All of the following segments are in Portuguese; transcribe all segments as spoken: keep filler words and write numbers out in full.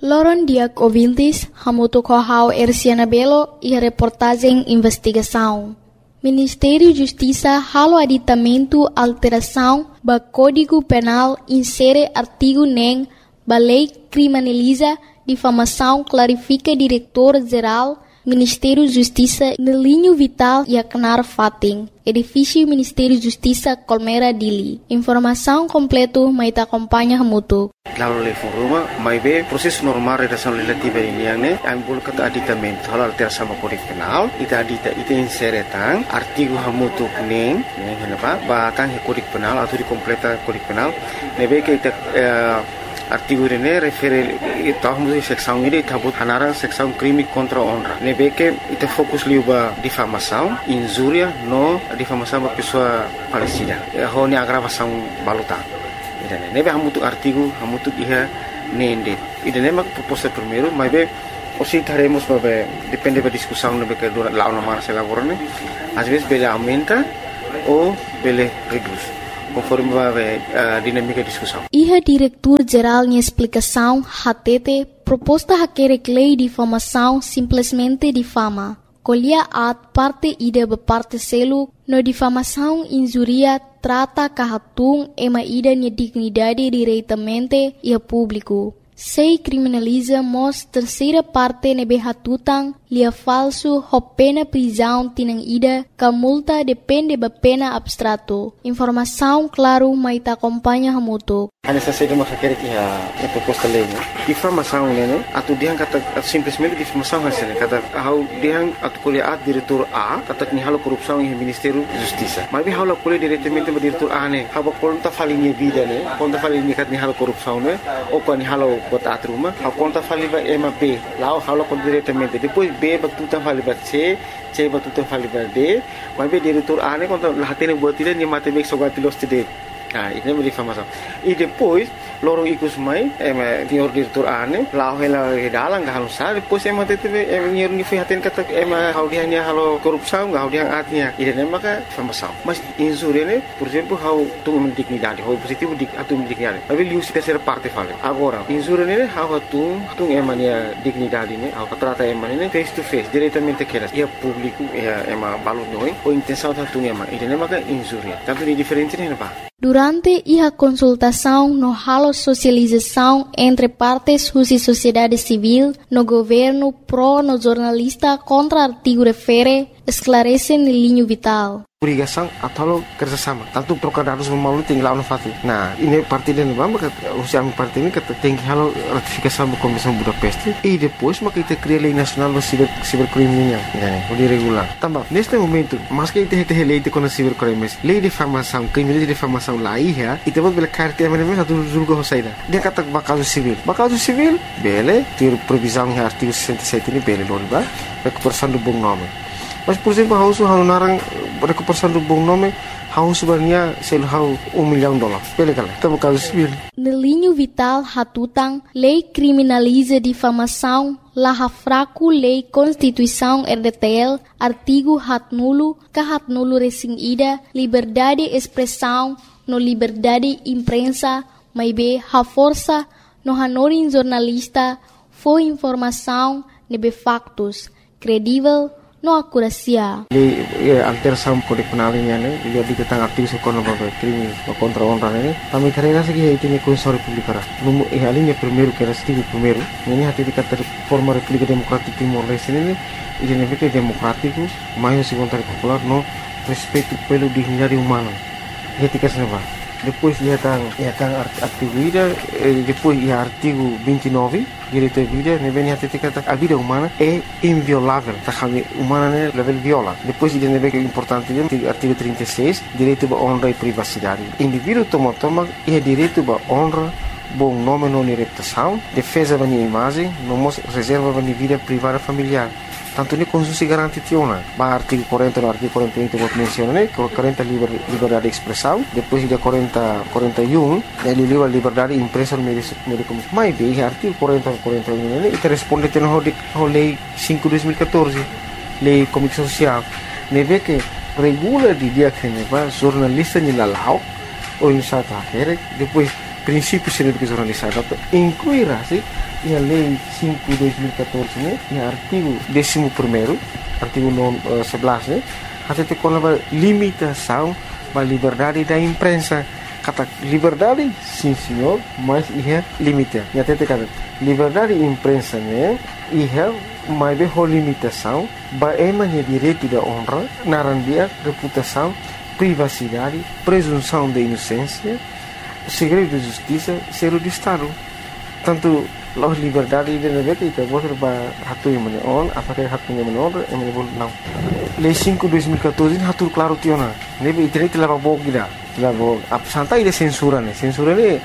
Loron Diak ouvintes, hamutu kohau Erciana Belo e a reportagem investigação. Ministério Justiça halo aditamento alteração ba Código Penal insere artigo nem ba lei criminaliza difamação clarifica diretor-geral Ministério Justiça no linho vital e acnar fating. Edifício Ministério Justiça Colmera Dili. Informação completo mai ta acompanha hamutu. Lalu level rumah, mai be proses normal redação legislativa ini yang ne, ambul kata aditamento halal alteração Kode Penal, ita adita ita insere tang artigo hamutu neng, neng kenapa? Batang Kode Penal atau di completa Kode Penal, nebe ke ita uh, artigo ini refere tahun ini seksão ini tabut hanara seksão crime contra honra. Nebe ke ita fokus liuba difamação, injúria no difamação ba pessoa falecida. Ho ni agravação balutang. Idane nebe hamutuk artigo hamutuk iha nende idane mak proposta primeiro mas be osi taremos babe depende da discussão nebe que dura lá na mara se lavorane às vezes bele aumenta ou bele reduz conforme babe a dinâmica da discussão. Iha diretor geral em explicação hatete proposta haquere lei de difamação simplesmente difama. Colhia at parte ida be parte selo no difamação injuria trata kahatung ema ida ni dignidade diretamente e a público. Sei criminaliza mos terceira parte nebe hatutang lia falso ho pena prisão tinang ida ka multa depende ba pena abstrato. Informação claro mai ta acompanha hamuto. Ana sa sede makakere ki ha a proposta lei ne. Difamação ne atu diang kata simplesmente difamação hasil kata hau diang atu kuliah at diretor A kata ni halo korupsão em Ministério Justiça. Mas bi halo kuliah diretamente ba diretor A ne. Haba konta falinha vida ne. Konta falinha kat ni halo korupsão ne. O ko ni halo bota atruma. Ha konta faliva ema B. Lao halo kon diretamente. Depois B batuta faliva C. C batuta faliva D. Mas bi diretor A ne konta lahatene buat tidak ni mate bek sogati los tide. Ah, ini menjadi difamação. E depois, lorong ikut mai, eh, senhor diretor ane, lau hela dalang gak halus sah. Depois eh mati tu, eh senhor ni fihatin kata, eh hau dia ni halo korupsão, gak hau dia atnya. Ini nama ka difamação. Mas insure ne, por exemplo, hau tu dignidade, hau positivo dik atu dignidade. Tapi liu si terceira parte fala. Agora, insure ne, hau tu tu emania dignidade ne, hau trata emania face to face, diretamente keras. Ia público, ia ema balut noi, ou intenção tu ema. Ini nama ka insure. Tapi ni diferente ne apa? Durante a consultação no halo socialização entre partes e sociedade civil, no governo pro no jornalista contra artigo refere, esclarece no linho vital. Obrigação atau kerjasama. Tanto trocar dados memalu tinggal no fati. Nah, ini parti dan bamba kata usia parti ini kata tinggi halo ratifikasi sama Komisi Budapest. E depois maka kita cria lei nasional do cyber cybercriminal. Ini, udah regular. Tambah, neste momento, mas que kita kita lei de contra cybercrimes, lei de difamação, crime de difamação lá ia, e temos bela carta yang mana satu julgo hosaida. Dia kata bakal civil. Bakal civil, bele, ter previsão em artigo sessenta e sete ini bele lor ba, recuperação do bom nome. Mas, por exemplo, hausu hau narang recuperação do bom nome, hau sebenarnya sel hau um milhão de dólares. Bele kala, kita bakal civil. No linho vital hatutang, lei criminaliza difamação, laha fraco lei Constituição R D T L, artigo hat nulo, ka hat nulo resing ida, liberdade expressão, no liberdade imprensa, mai be ha força, no hanorin jornalista, foi informação, nebe factos, credível, no akurasia. Di ya, alteração Kode Penal ini ne, dia diketang artigo sekono babe crime contra honra ne. Kami karena segi itu ni Constituição Republicana. Numu eh alinha primeiro que era artigo primeiro. Ini hati dikata forma República Democrática Timor-Leste ini, ini negara democrático, mais segundo popular no respeito pelo dignidade humana. Ketika senapa. Depois ia tang ia tang artigo ida, depois ia artigo vinte e nove, direito à vida, ne vem hati dikata a vida humana é inviolável, tá kami humana ne level viola. Depois ida ne vem importante dia artigo trinta e seis, direito à honra e privacidade. Indivíduo toma toma é direito à honra, bom nome não reputação, defesa da minha imagem, não reserva da minha vida privada familiar. Tanto ni konstitusi garanti tiona. Ba artigo quarenta no artigo quarenta e um que menciona né, quarenta liber, liberdade de expressão, depois de quarenta, quarenta e um, ele liba liberdade impressa no meio de comunicação. Mas bem, artigo quarenta, quarenta e um, né, ele responde a a lei cinco de dois mil e quatorze, lei comunicação social. Ne vê que regula de dia que ne va jornalista ni lalau ou em sata here, depois princípios de educação jornalista, incluirá-se a Lei cinco de dois mil e catorze, né, no artigo décimo primeiro, artigo sebelas, né, até ter com a limitação da liberdade da imprensa. Kata liberdade, sim senhor, mas ia limita. E até ter liberdade da imprensa, né, ia mais bem limitação, bagaimana direito da honra, narandia, reputação, privacidade, presunção de inocência, segredo de justiça, segredo de Estado. Tanto a liberdade de negara itu boleh berhatu yang mana on, apakah hatu yang mana on, yang mana boleh não. Lei cinco de dois mil e catorze hatu claro tiona. Nebe internet telah bawa kita, telah bawa. Apa santai dia censura ni, censura ni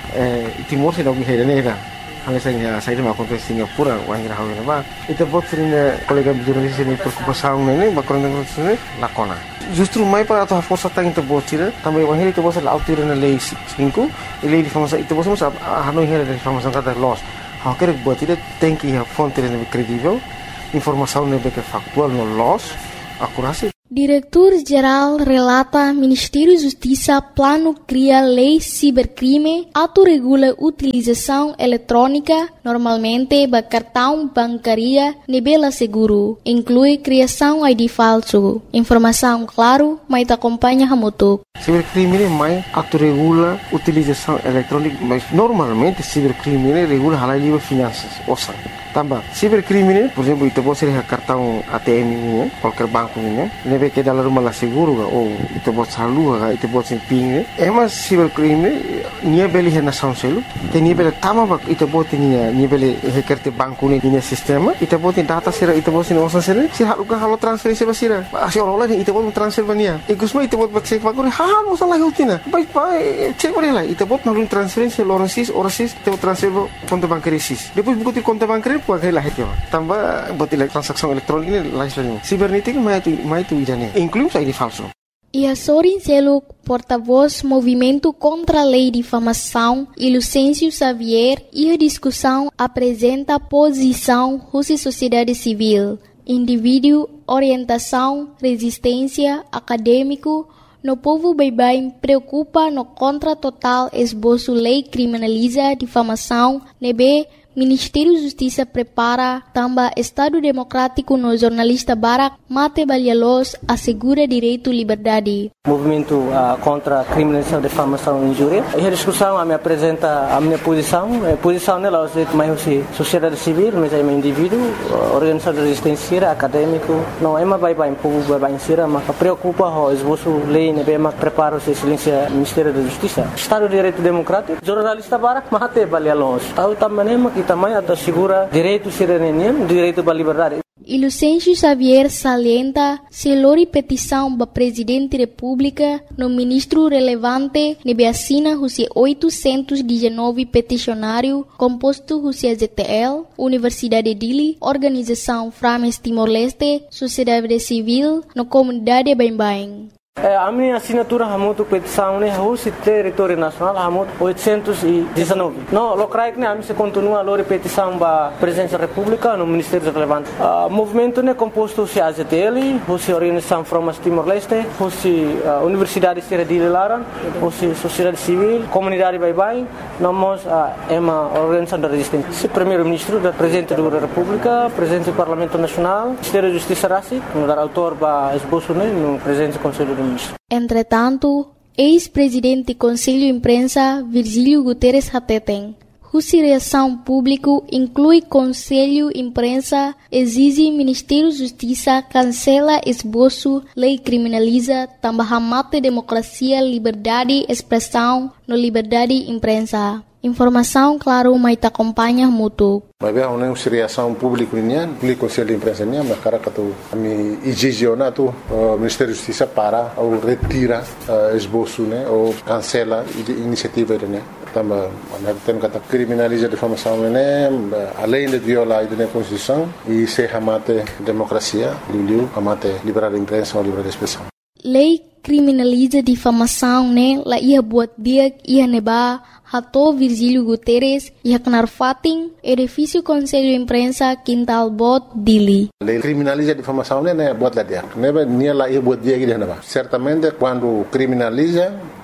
Timor se dah berhenti ni dah. Hal saya saya dah makan ke Singapura, wahai rahau ni apa. Itu buat sering kolega jurnalis ini preocupasi ni, bakoran dengan sini lakona. Justru mai para atau força tang itu buat sih, tambah wahai itu buat selalu tiada lei cinco, lei informasi itu buat semua hanoi hera informasi kata loss. Hal kerja buat tidak tengki ya fonte yang kredibel, informasi yang lebih faktual no loss, akurasi. Diretor-Geral relata Ministério Justiça plano cria lei cibercrime, autorregula utilização eletrônica, normalmente ba cartão bancaria nebela seguro, inclui criação I D falso. Informação claro, mas acompanha hamutuk. Cibercrime mais autorregula utilização eletrônica, mas normalmente cibercrime regula halal livre finanças, osa. Tambah, cibercrime, por exemplo, itu boleh ser cartão A T M ini, qualquer banco ini, nebe ke dalam rumah lah seguro ga, oh itu boleh saldo ga, itu boleh ping. Emas cibercrime, nia beli hena sound selu, te nia beli tama bak, itu boleh nia nia beli hacker te banco ini nia sistema, itu boleh data sira, itu boleh osa sira, si halu ga halu transfer sira sira, asyik orang lain itu boleh transfer bania. Ikusma itu boleh cek bakuri, ha osa lah utina, baik baik cek boleh lah, itu boleh nalun transferensi orang sis, orang sis, itu transfer konto bancaria sis. Depois buku konto bancaria pakai lah itu, tambah buat transaksi elektronik ini lain lagi. Cibernética mais tu mais tu irane, inclui I D falso. E a Sorin Seluk, porta-voz Movimento contra a Lei de Difamação, e Lucêncio Xavier, e a discussão apresenta posição Rússia Sociedade Civil, indivíduo, orientação, resistência, acadêmico, no povo baibai preocupa no contra total esboço lei criminaliza difamação, nebe Ministério Justiça prepara também Estado Democrático no jornalista Barak Mate Balialos assegura direito e liberdade. Movimento uh, contra a criminalização, difamação e injúria. E a discussão a me apresenta a minha posição. A posição nela é mais sociedade civil, mas é um indivíduo, organização de resistência, acadêmico. Não é uma baibai bem povo baibai insira, mas preocupa o esboço lei, né, mas prepara o excelência Ministério da Justiça. Estado de Direito Democrático, jornalista Barak Mate Balialos. Tahu também que também assegura direito cidadania, direito à liberdade. E Lucêncio Xavier salienta se lori petição para Presidente da República no ministro relevante nebe assina Rússia oitocentos e dezenove peticionário composto Rússia Z T L, Universidade de Dili, Organização Frames Timor-Leste, Sociedade Civil, no comunidade Bain-Bain. A minha assinatura é muito petição, né? Rússia território nacional é muito oitocentos e dezenove. Não, o que né? A minha continua a lori petição para Presidência da República no Ministério relevante. O movimento né composto se a Z T L, Rússia Organização Frames Timor-Leste, Rússia Universidade de Dili Laran, Rússia Sociedade Civil, Comunidade Baibai, nós é uma organização de resistência. Primeiro-Ministro, Presidente da República, Presidente do Parlamento Nacional, Ministério da Justiça Rassi, no dar autor para esboço né? No Presidente do Conselho do Entretanto, ex-presidente do Conselho de Imprensa Virgílio Guterres Hateten, Rússia Reação Público inclui Conselho de Imprensa, exige Ministério da Justiça cancela esboço, lei criminaliza, também mata democracia, liberdade, expressão, no liberdade de imprensa. Informação, claro, mas te acompanha muito. Mas bem, uma reação pública nian, público conselho de imprensa nian, mas cara que tu, a mim exige tu, o Ministério da Justiça para ou retira esboço, né, ou cancela a iniciativa né. Também, nós temos que criminalizar a difamação né, além de violar a Constituição e se amate democracia, liu amate liberdade de imprensa ou liberdade de expressão. Lei criminaliza difamação, né? La ia buat dia ia neba hato Virgílio Guterres ia kenar fating edifício Conselho de Imprensa Quintal Bot Dili. Lei criminaliza difamação, né? Buat lá dia. Neba nia la ia buat dia que neba. Certamente quando criminaliza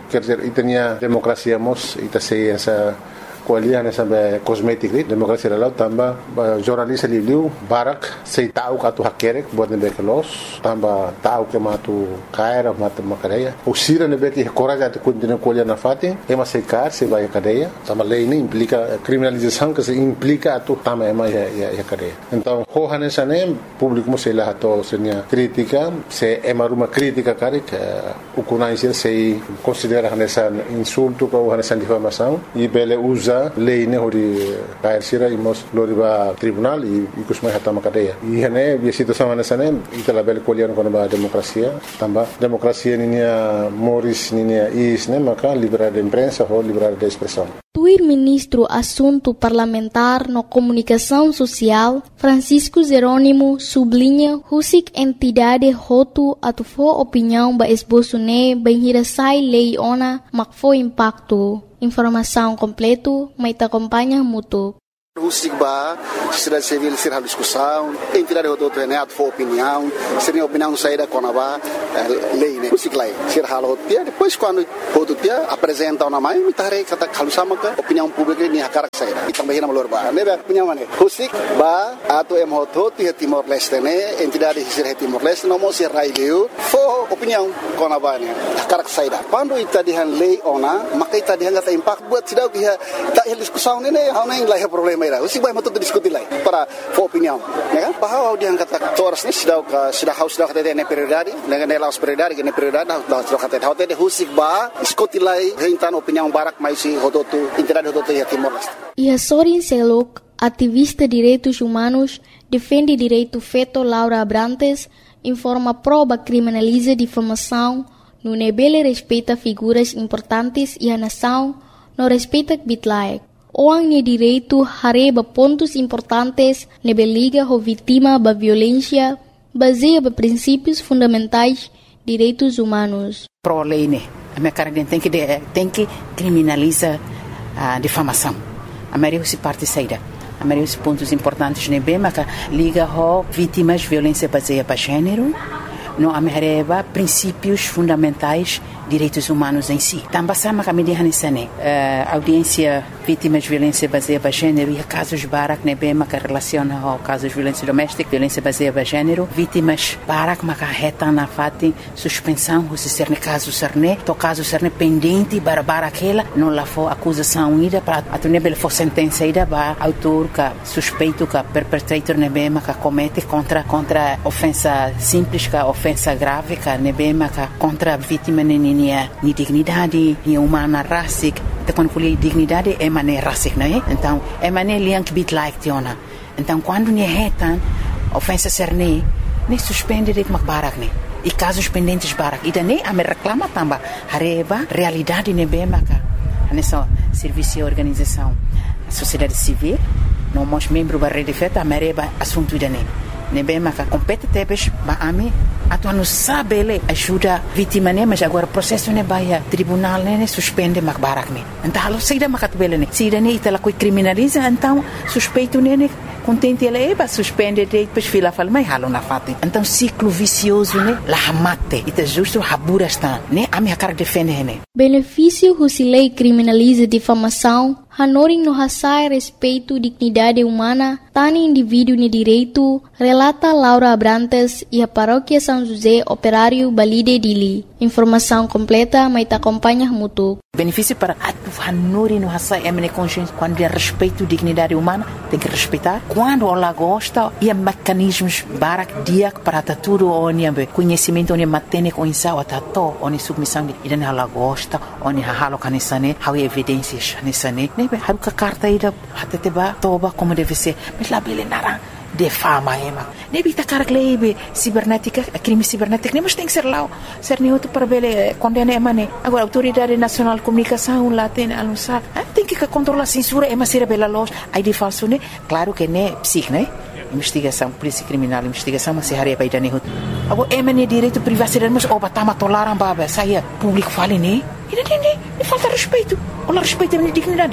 quer dizer, e tinha democracia mos, e tá sei essa kualian sampai kosmetik ni demokrasi lalau tambah jurnalis liu barak sei tahu katu hakerek buat nebe kelos tambah tahu ke matu kaira matu makadeia usira nebe que coraja tu continua kualian na fati ema sei kar sei vai cadeia tambah lei ini implica criminalização que se implica tu tambah ema ya ya, ya cadeia então hohane sane público sei lá to senia crítica se ema uma crítica karek ukunai sei considera nessa insulto ou nessa difamação e bele usa lei ne hori kair sira imos loriba tribunal e kusmai hatama cadeia e hane bi situação nessa ne itala bele kolian kono ba democracia tamba democracia ninia moris ninia is ne maka liberdade de imprensa ou liberdade de expressão. Tuir ministro assunto parlamentar no comunicação social Francisco Jerônimo sublinha husik entidade hotu atu fo opinião ba esboço ne banhira sai lei ona mak fo impacto. Informação completo, mas te acompanha muito. O SIGBA, sociedade civil, ser a discussão, entidade do outro renato for opinião, seria opinião saída com a lei, né? O SIGLA, ser a rotia, depois quando o outro dia apresenta uma mãe, me tarei que está calusama que opinião pública nem a cara saída. E também na malorba, né? Opinião né? O SIGBA, ato é moto, tinha Timor-Leste, né? Entidade de ser Timor-Leste, não mostra raio, for opinião com a mãe, a cara saída. Quando está de lei ona, maka está de hanga impacto buat tidak que está discussão, né? Não nem lá é problema. O SIGBA mau tuh diskusi lagi para opinião, ya kan? Bahwa dia angkat toras ni sudah sudah haus sudah kata dia prioridade, dengan nelas prioridade, dengan prioridade sudah kata dia. Hotel o SIGBA diskusi lagi hentan opinião barak mais si hototu entidade hototu ya Timor-Leste. E a Sorin Selok, ativista de direitos humanos, defende direito feto Laura Abrantes, informa prova criminaliza difamação, no nebele respeita figuras importantes e a nação não respeita bitlaek. Orang ni direito hareba pontos importantes nebe liga ho vítima ba violência baseia ba princípios fundamentais direitos humanos. Pro lei né, a minha cara tem que tem que criminaliza a difamação. A maioria se parte saída. A maioria dos pontos importantes nebe mas liga ho vítimas violência baseia ba gênero. Não amerreba princípios fundamentais direitos humanos em si. Também sama kami di hanisane audiência vítimas de violência baseada em gênero e casos barak nebe maka relaciona ao casos de violência doméstica, violência baseada em gênero, vítimas barak maka reta na fati suspensão se ser caso serne, to caso serne pendente para aquela não lá for acusação ida para a nebe for sentença ida ba autor ka suspeito ka perpetrator nebe maka comete contra contra ofensa simples ka ofensa grave ka nebe maka contra vítima nini ni dignidade, ni humana rasik, te quando fui dignidade é mané rasik, não é? Então, é mané liank bit like tiona. Então, quando ni retan ofensa serne, ni suspende de makbarak ni. E casos pendentes barak. E daí a me reclama tamba hareba realidade ne bemaka. Nessa serviço e organização, a sociedade civil, não mos membro da rede feta, a mereba assunto daí. Ne bemaka compete tebes ba ami atu não sabe ele ajuda vítima né mas agora processo né baia tribunal né suspende makbarak né então halo saída makatbele né saída né itala coi criminaliza então suspeito né contente ele é suspende depois fila fala mas halo na fati então ciclo vicioso né la mate ita justo habura está né a minha cara defende né benefício se lei criminaliza difamação hanoring no hasai respeito dignidade humana tani indivíduo ne direito relata Laura Abrantes e a paróquia São José Operário Balide Dili. Informação completa, mas te acompanha muito. Benefício para a hanuri no hasai é minha consciência quando é respeito dignidade humana tem que respeitar quando ela gosta e mecanismos barak dia para tudo onde conhecimento onde matene com insau atato onde submissão e dan ela gosta onde halo kanisane how evidências kanisane nebe haruka carta ida hateteba toba como deve ser mas lá bele nara de fama ema nebe ta cara lebe cibernética crime cibernético nem mas tem que ser lá ser nem outro para bele condena emane agora autoridade nacional de comunicação lá tem anunciar tem que controlar censura ema ser bela loja aí de falso né claro que né psic né investigação polícia criminal investigação mas se haria para ir nem agora emane direito privacidade mas oba tama tolaram baba saia público fale né e não tem nem falta respeito ou respeito a minha dignidade né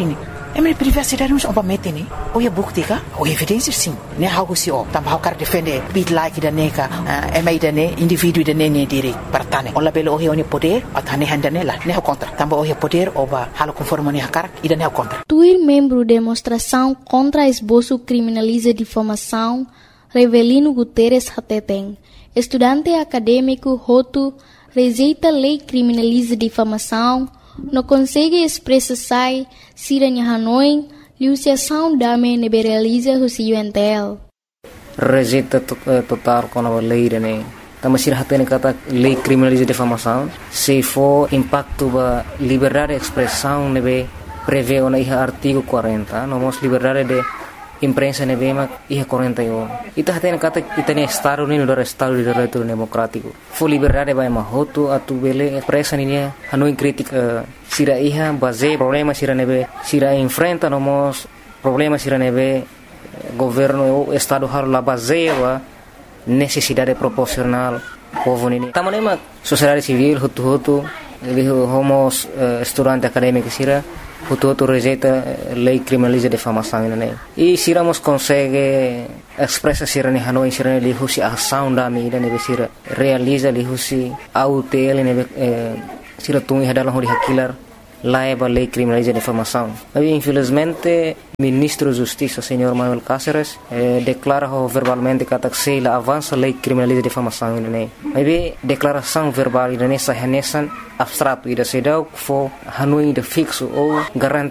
É minha privacidade não é uma meta, né? Ou é bukti ka? Ou é evidência sim. Né? Algo se ó, também o cara defende bit like da neka, é mais da né, indivíduo da né né direito para tane. Olha pelo o é poder, a tane handa nela, né o contra. Também o é poder, ou ba halo conforme né cara, e da né o contra. Tuir membro de demonstração contra esboço criminaliza difamação, Revelino Guterres Hateten, estudante acadêmico Hotu, rejeita lei criminaliza difamação, não consegue expressar se a Hanoi, liuciação dame liberaliza o U N T L. Rejeita total com a lei, né? Também se Hateten kata lei criminaliza difamação, se for impacto ba liberdade de expressão, nebe prevê o artigo quarenta, não mos liberdade de imprensa nebe mak iha quarenta e um. Ita Hateten kata itani Estado Unido do Estado de Direito Democrático. For liberdade ba mahoto atu bele expressa niya Hanoi crítica sira iha base problema sira nebe sira enfrenta nomos problema sira nebe governo Estado haro la base wa necessidade proporcional povo nini. Tamanema sociedade civil hutu hutu homos uh, estudante acadêmico sira hutu hutu rejeita lei criminaliza difamação né. E sira mos consegue expressa sira ni Hanoi sira ni husi ação da mídia ne sira realiza li husi autel ne sira tungi hadalah hori hakilar laiba lei criminaliza difamação. Mas infelizmente ministro da Justiça senhor Manuel Cáceres eh, declara verbalmente que se la avança lei criminaliza difamação né. Mas declaração verbal nessa renesan abstrato ida sedau fo Hanoi de fixo ou garante